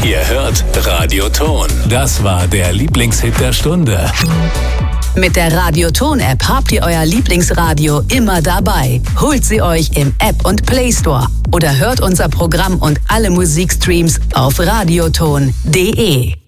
Ihr hört Radioton. Das war der Lieblingshit der Stunde. Mit der Radioton-App habt ihr euer Lieblingsradio immer dabei. Holt sie euch im App und Play Store oder hört unser Programm und alle Musikstreams auf radioton.de.